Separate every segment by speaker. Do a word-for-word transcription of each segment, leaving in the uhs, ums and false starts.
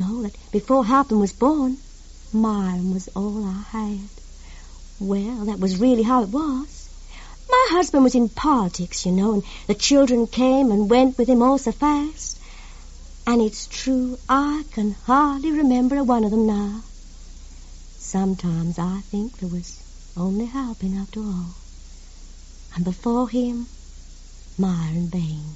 Speaker 1: know that before Halpin was born, Myron was all I had. Well, that was really how it was. My husband was in politics, you know, and the children came and went with him all so fast. And it's true, I can hardly remember one of them now. Sometimes I think there was only Halpin after all. And before him, Myron Bain.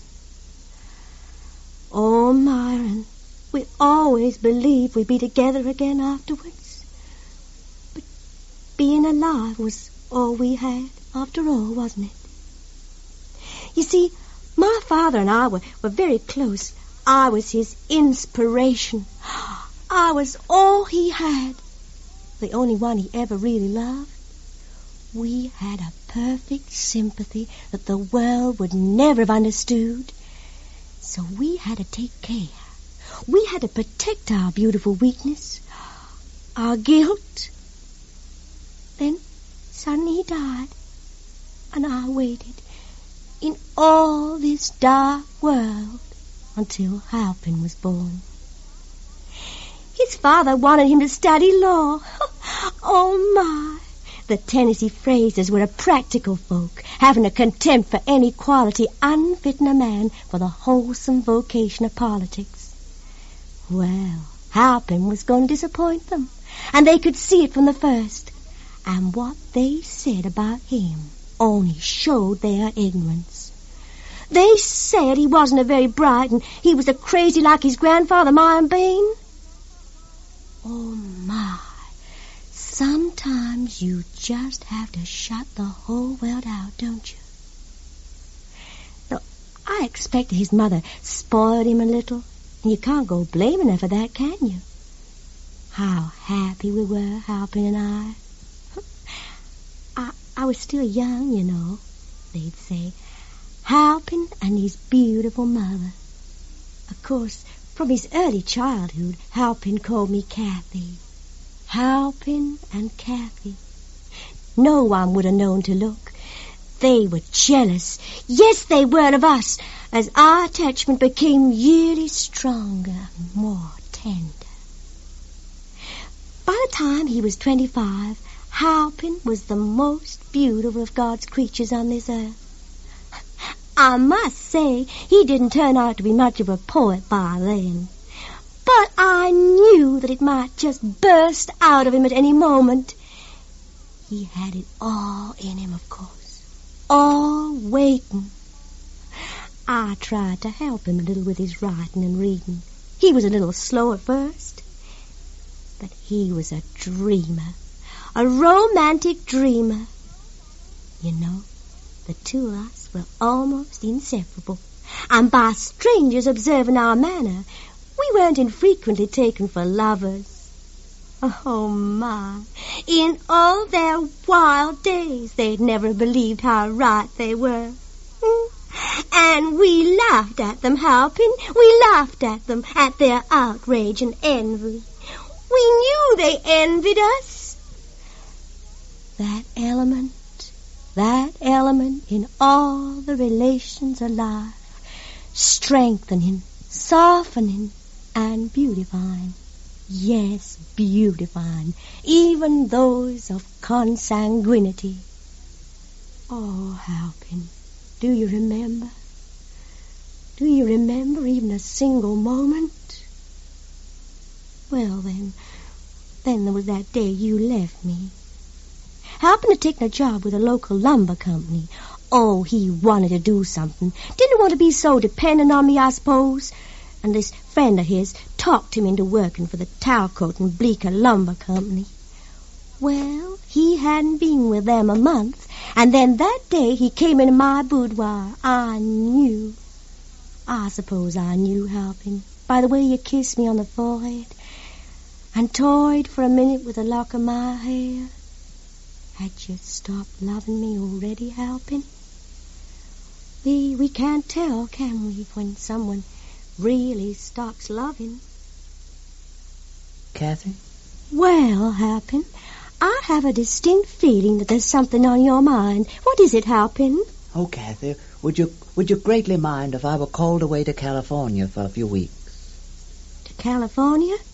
Speaker 1: Oh, Myron, we always believed we'd be together again afterwards. But being alive was all we had after all, wasn't it? You see, my father and I were, were very close. I was his inspiration. I was all he had. The only one he ever really loved. We had a perfect sympathy that the world would never have understood. So we had to take care. We had to protect our beautiful weakness, our guilt. Then suddenly he died, and I waited in all this dark world until Halpin was born. His father wanted him to study law. Oh, my. The Tennessee Frasers were a practical folk, having a contempt for any quality unfitting a man for the wholesome vocation of politics. Well, Halpin was going to disappoint them, and they could see it from the first. And what they said about him only showed their ignorance. They said he wasn't a very bright, and he was a crazy like his grandfather, Myron Bain. Oh, my. Sometimes you just have to shut the whole world out, don't you? Now, I expected his mother spoiled him a little, and you can't go blaming her for that, can you? How happy we were, Halpin and I. I, I was still young, you know, they'd say. Halpin and his beautiful mother. Of course, from his early childhood, Halpin called me Kathy. Halpin and Kathy. No one would have known to look. They were jealous. Yes, they were of us, as our attachment became yearly stronger and more tender. By the time he was twenty-five, Halpin was the most beautiful of God's creatures on this earth. I must say, he didn't turn out to be much of a poet by then. But I knew that it might just burst out of him at any moment. He had it all in him, of course. All waiting. I tried to help him a little with his writing and reading. He was a little slow at first. But he was a dreamer. A romantic dreamer. You know, the two of us were almost inseparable. And by strangers observing our manner, we weren't infrequently taken for lovers. Oh, my. In all their wild days, they'd never believed how right they were. And we laughed at them, Halpin. We laughed at them, at their outrage and envy. We knew they envied us. That element, that element in all the relations of life, strengthening, softening, and beautifying. Yes, beautifying, even those of consanguinity. Oh, Halpin, do you remember? Do you remember even a single moment? Well, then, then there was that day you left me. Halpin had taken a job with a local lumber company. Oh, he wanted to do something. Didn't want to be so dependent on me, I suppose. And this friend of his talked him into working for the Talcott and Bleecker Lumber Company. Well, he hadn't been with them a month, and then that day he came into my boudoir. I knew. I suppose I knew, Halpin, by the way you kissed me on the forehead and toyed for a minute with a lock of my hair. Had you stopped loving me already, Halpin? We, we can't tell, can we, when someone really stops loving.
Speaker 2: Kathy?
Speaker 1: Well, Halpin, I have a distinct feeling that there's something on your mind. What is it, Halpin?
Speaker 2: Oh, Kathy, would you would you greatly mind if I were called away to California for a few weeks?
Speaker 1: To California?